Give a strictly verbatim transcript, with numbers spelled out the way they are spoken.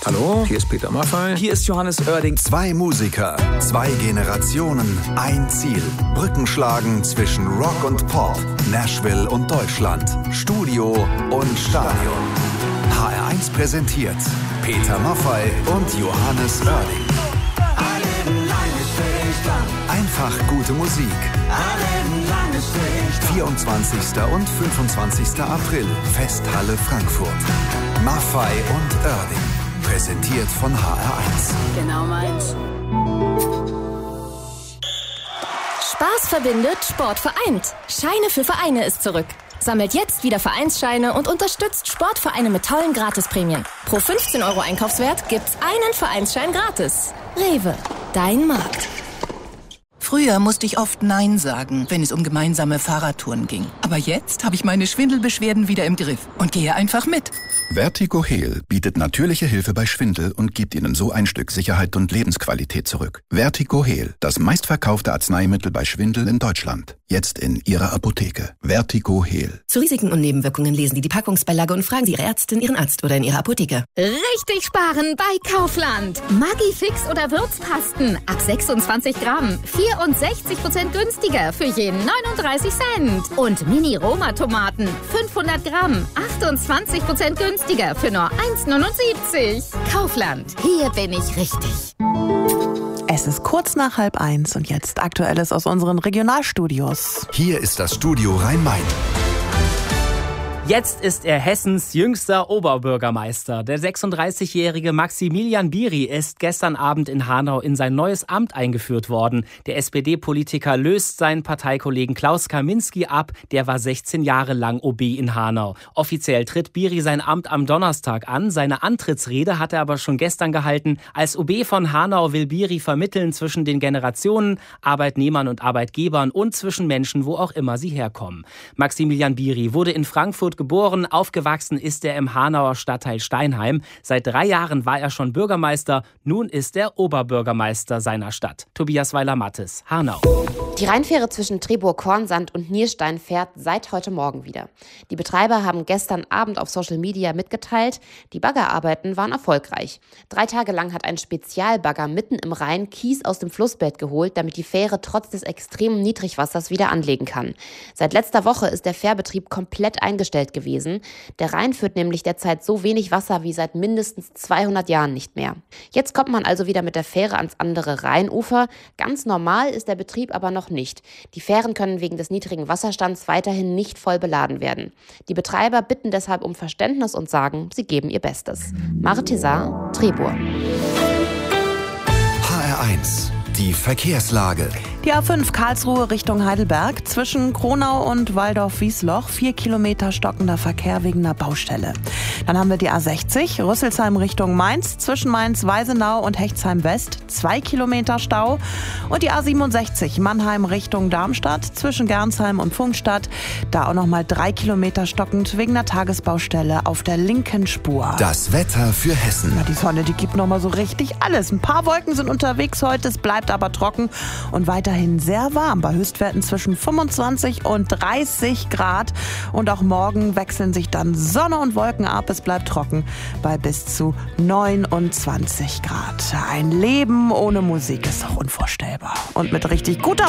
Hallo, hier ist Peter Maffay. Hier ist Johannes Oerding. Zwei Musiker, zwei Generationen, ein Ziel. Brücken schlagen zwischen Rock und Pop, Nashville und Deutschland, Studio und Stadion. H R eins präsentiert Peter Maffay und Johannes Oerding. Einfach gute Musik. vierundzwanzigster und fünfundzwanzigster April, Festhalle Frankfurt. Maffay und Oerding. Präsentiert von H R eins. Genau meins. Spaß verbindet, Sport vereint. Scheine für Vereine ist zurück. Sammelt jetzt wieder Vereinsscheine und unterstützt Sportvereine mit tollen Gratisprämien. Pro fünfzehn Euro Einkaufswert gibt's einen Vereinsschein gratis. Rewe, dein Markt. Früher musste ich oft Nein sagen, wenn es um gemeinsame Fahrradtouren ging. Aber jetzt habe ich meine Schwindelbeschwerden wieder im Griff und gehe einfach mit. Vertigo Heal bietet natürliche Hilfe bei Schwindel und gibt Ihnen so ein Stück Sicherheit und Lebensqualität zurück. Vertigo Heal, das meistverkaufte Arzneimittel bei Schwindel in Deutschland. Jetzt in Ihrer Apotheke. Vertigo Heal. Zu Risiken und Nebenwirkungen lesen Sie die Packungsbeilage und fragen Sie Ihre Ärztin, Ihren Arzt oder in Ihrer Apotheke. Richtig sparen bei Kaufland. Maggi-Fix oder Würzpasten ab sechsundzwanzig Gramm. vierundsechzig Prozent günstiger für jeden neununddreißig Cent. Und Mini-Roma-Tomaten fünfhundert Gramm. achtundzwanzig Prozent günstiger für nur eins neunundsiebzig. Kaufland. Hier bin ich richtig. Es ist kurz nach halb eins und jetzt Aktuelles aus unseren Regionalstudios. Hier ist das Studio Rhein-Main. Jetzt ist er Hessens jüngster Oberbürgermeister. Der sechsunddreißigjährige Maximilian Biri ist gestern Abend in Hanau in sein neues Amt eingeführt worden. Der S P D-Politiker löst seinen Parteikollegen Klaus Kaminski ab. Der war sechzehn Jahre lang O B in Hanau. Offiziell tritt Biri sein Amt am Donnerstag an. Seine Antrittsrede hat er aber schon gestern gehalten. Als O B von Hanau will Biri vermitteln zwischen den Generationen, Arbeitnehmern und Arbeitgebern und zwischen Menschen, wo auch immer sie herkommen. Maximilian Biri wurde in Frankfurt geboren, aufgewachsen ist er im Hanauer Stadtteil Steinheim. Seit drei Jahren war er schon Bürgermeister, nun ist er Oberbürgermeister seiner Stadt. Tobias Weiler-Mattes, Hanau. Die Rheinfähre zwischen Trebour-Kornsand und Nierstein fährt seit heute Morgen wieder. Die Betreiber haben gestern Abend auf Social Media mitgeteilt, die Baggerarbeiten waren erfolgreich. Drei Tage lang hat ein Spezialbagger mitten im Rhein Kies aus dem Flussbett geholt, damit die Fähre trotz des extremen Niedrigwassers wieder anlegen kann. Seit letzter Woche ist der Fährbetrieb komplett eingestellt gewesen. Der Rhein führt nämlich derzeit so wenig Wasser wie seit mindestens zweihundert Jahren nicht mehr. Jetzt kommt man also wieder mit der Fähre ans andere Rheinufer. Ganz normal ist der Betrieb aber noch nicht. Die Fähren können wegen des niedrigen Wasserstands weiterhin nicht voll beladen werden. Die Betreiber bitten deshalb um Verständnis und sagen, sie geben ihr Bestes. Mare Thézard, Trebour. H R eins. Die Verkehrslage. Die A fünf Karlsruhe Richtung Heidelberg zwischen Kronau und Waldorf-Wiesloch. Vier Kilometer stockender Verkehr wegen einer Baustelle. Dann haben wir die A sechzig Rüsselsheim Richtung Mainz zwischen Mainz-Weisenau und Hechtsheim-West. Zwei Kilometer Stau. Und die A siebenundsechzig Mannheim Richtung Darmstadt zwischen Gernsheim und Pfungstadt. Da auch nochmal drei Kilometer stockend wegen einer Tagesbaustelle auf der linken Spur. Das Wetter für Hessen. Na, die Sonne, die gibt nochmal so richtig alles. Ein paar Wolken sind unterwegs heute, es bleibt aber trocken und weiterhin sehr warm bei Höchstwerten zwischen fünfundzwanzig und dreißig Grad. Und auch morgen wechseln sich dann Sonne und Wolken ab. Es bleibt trocken bei bis zu neunundzwanzig Grad. Ein Leben ohne Musik ist doch unvorstellbar. Und mit richtig guter